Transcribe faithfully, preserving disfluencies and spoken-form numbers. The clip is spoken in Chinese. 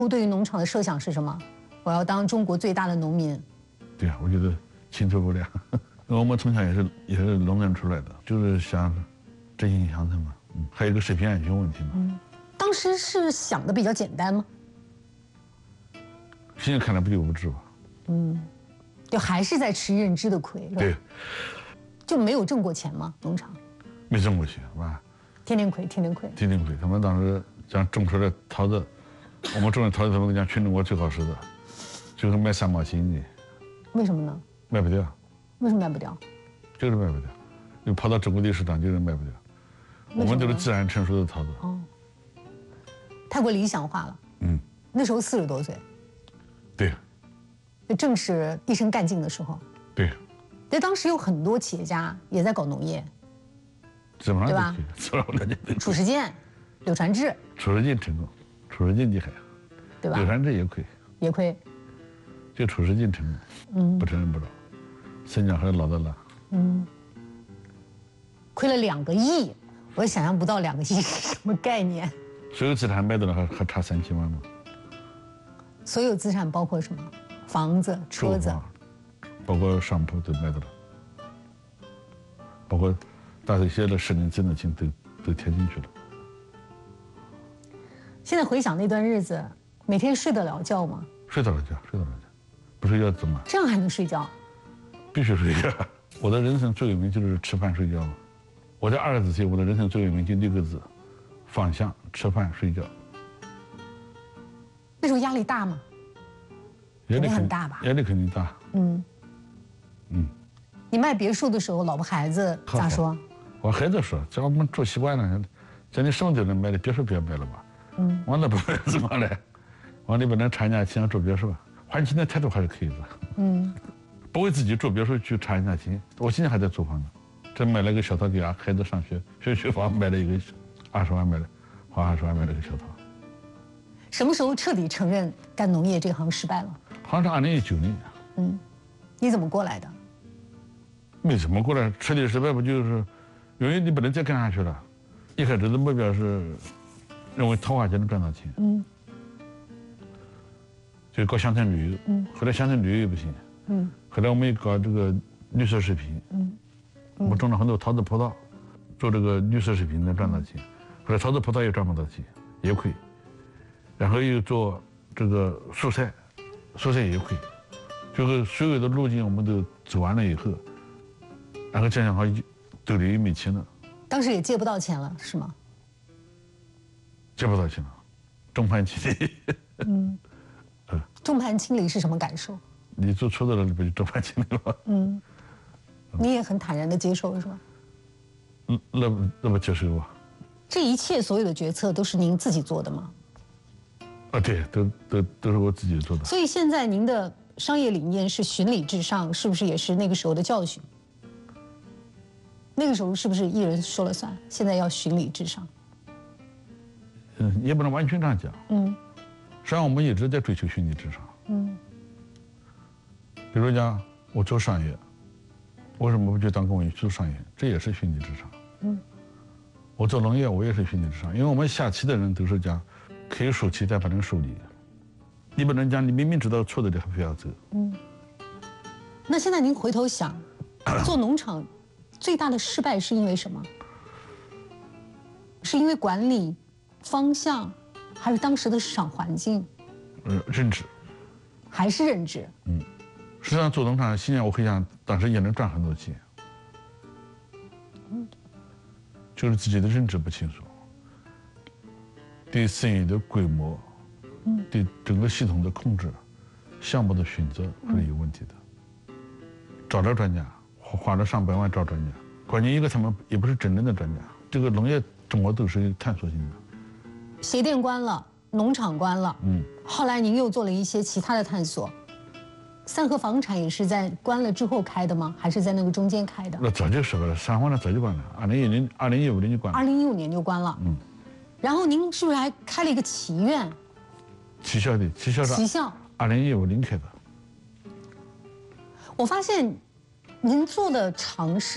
对于农场的设想是什么？我要当中国最大的农民。 对啊，我觉得青出不良。我们从小也是也是农村出来的，就是想振兴乡村嘛。嗯，还有一个食品安全问题嘛。 嗯，当时是想的比较简单吗？ 现在看来不就无知吗？ 嗯，就还是在吃认知的亏，是吧？ 对。 就没有挣过钱吗？农场？ 没挣过钱，是吧？ 天天亏，天天亏。 天天亏。他们当时讲种出来桃子，我们种的桃子，他们讲全中国最好吃的，就是卖三毛钱一斤。 为什么呢？ 卖不掉。 为什么卖不掉？ 就是卖不掉，就跑到中国的市场就是卖不掉。我们都是自然成熟的桃子。 哦。太过理想化了。 嗯。 那时候四十多岁。 对。 就正是一身干劲的时候。 对。 在当时有很多企业家也在搞农业。 怎么对吧？褚时健、柳传志。 褚时健成功，褚时健厉害， 对吧？ 柳传志也亏。 也亏。 就褚时健成功，嗯，不承认不知道。孙江还是老的辣。 嗯。亏了两个亿，我想象不到两个亿是什么概念。 所有资产卖掉了，还还差三千万吗？ 所有资产包括什么？房子、车子， 包括商铺都卖掉了，包括大这些的生命真的钱都都贴进去了。 现在回想那段日子，每天睡得了觉吗？ 睡得了觉，睡得了觉，不睡觉怎么？ 这样还能睡觉？ 必须睡觉。我的人生座右铭就是吃饭睡觉。我在二十几岁，我的人生座右铭就六个字：方向、吃饭、睡觉。 那时候压力大吗？压力很大吧？ 压力肯定大。 嗯。 嗯。 你卖别墅的时候，老婆孩子咋说？ 我孩子说：“叫我们住习惯了，叫你什么都能买的，别墅不要买了吧。”嗯。我那不买怎么嘞？我那边能产假钱住别墅，还钱的态度还是可以的。嗯。不为自己住别墅去产假钱，我现在还在租房呢。这买了个小套给俺孩子上学，学区房买了一个二十万买了，花二十万买了个小套。 什么时候彻底承认干农业这行失败了？ 好像是二零一九年。 嗯。你怎么过来的？ 没怎么过来，彻底失败不就是，因为你不能再干下去了。一开始的目标是认为桃花就能赚到钱。嗯。就搞乡村旅游。嗯。后来乡村旅游也不行。嗯。后来我们也搞这个绿色食品。嗯。我们种了很多桃子葡萄，做这个绿色食品能赚到钱。后来桃子葡萄也赚不到钱，也亏。然后又做这个蔬菜，蔬菜也亏。就是所有的路径我们都走完了以后，然后这样好兜里也没钱了。 当时也借不到钱了，是吗？ 借不到钱了，众叛亲离。 嗯。嗯。众叛亲离是什么感受？ 你做错的了，你不就众叛亲离吗？嗯。 你也很坦然的接受是吧？ 嗯，那不那不接受啊。 这一切所有的决策都是您自己做的吗？ 啊，对，都都都是我自己做的。 所以现在您的商业理念是循理至上，是不是也是那个时候的教训？那个时候是不是一人说了算？现在要循理至上。 嗯，也不能完全这样讲。嗯。实际上我们一直在追求循理至上。嗯。比如讲，我做商业，为什么不去当公务员去做商业？这也是循理至上。嗯。我做农业，我也是循理至上，因为我们下棋的人都是讲，可以输棋，但不能输力。你不能讲，你明明知道错的，你还非要走。嗯。 那现在您回头想，做农场最大的失败是因为什么？是因为管理方向，还是当时的市场环境？ 嗯，认知。 还是认知。 嗯。实际上做农场，现在我回想，当时也能赚很多钱。嗯。就是自己的认知不清楚，对生意的规模，嗯，对整个系统的控制、项目的选择还是有问题的。找了专家，花了上百万找专家，关键一个他们也不是真正的专家。这个农业中国都是有探索性的。 鞋店关了，农场关了，嗯，后来您又做了一些其他的探索。三和房产也是在关了之后开的吗？还是在那个中间开的？ 那早就说了，三房呢早就关了，二零一零、二零一五年就关了。 二零一五年就关了。嗯。然后您是不是还开了一个祈愿？ 旗校的旗校的。 旗校。 二零一五年开的。 我发现，您做的尝试。